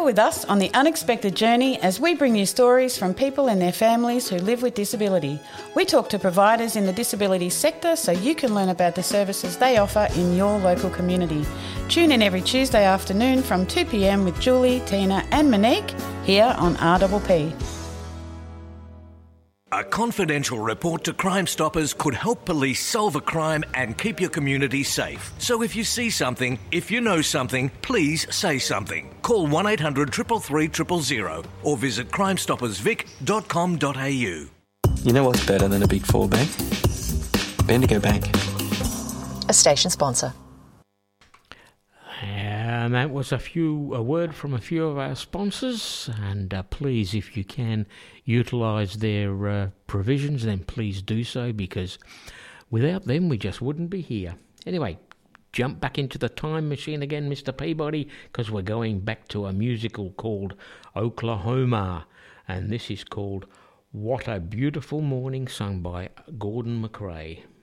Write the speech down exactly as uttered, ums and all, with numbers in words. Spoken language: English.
with us on the unexpected journey as we bring you stories from people and their families who live with disability. We talk to providers in the disability sector so you can learn about the services they offer in your local community. Tune in every Tuesday afternoon from two p m with Julie, Tina and Monique here on R P P. A confidential report to Crime Stoppers could help police solve a crime and keep your community safe. So if you see something, if you know something, please say something. Call one eight hundred three three three zero zero or visit crime stoppers vic dot com dot a u. You know what's better than a Big Four bank? Bendigo Bank. A station sponsor. And that was a few a word from a few of our sponsors, and uh, please, if you can utilise their uh, provisions, then please do so, because without them we just wouldn't be here. Anyway, jump back into the time machine again, Mister Peabody, because we're going back to a musical called Oklahoma, and this is called What a Beautiful Morning, sung by Gordon McRae.